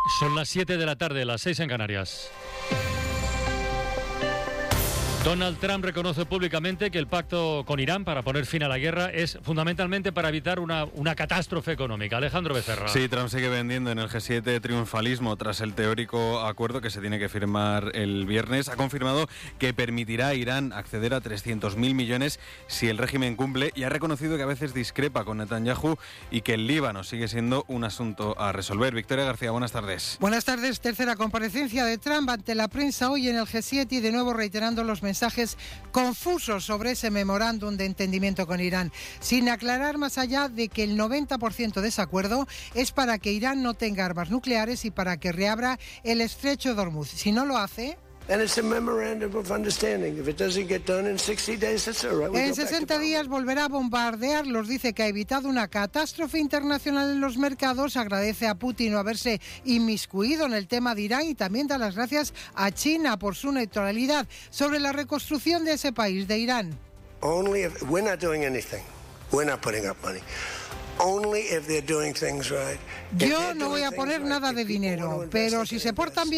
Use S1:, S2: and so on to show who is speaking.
S1: Son las 7 de la tarde, las 6 en Canarias. Donald Trump reconoce públicamente que el pacto con Irán para poner fin a la guerra es fundamentalmente para evitar una catástrofe económica. Alejandro Becerra.
S2: Sí, Trump sigue vendiendo en el G7 triunfalismo tras el teórico acuerdo que se tiene que firmar el viernes. Ha confirmado que permitirá a Irán acceder a 300.000 millones si el régimen cumple y ha reconocido que a veces discrepa con Netanyahu y que el Líbano sigue siendo un asunto a resolver. Victoria García, buenas tardes.
S3: Buenas tardes. Tercera comparecencia de Trump ante la prensa hoy en el G7 y de nuevo reiterando los mensajes confusos sobre ese memorándum de entendimiento con Irán, sin aclarar más allá de que el 90% de ese acuerdo es para que Irán no tenga armas nucleares y para que reabra el estrecho de Hormuz. Si no lo hace... En 60 días volverá a bombardearlos. Dice que ha evitado una catástrofe internacional en los mercados. Agradece a Putin no haberse inmiscuido en el tema de Irán y también da las gracias a China por su neutralidad sobre la reconstrucción de ese país, de Irán. Yo no voy a poner nada de dinero, pero si se portan bien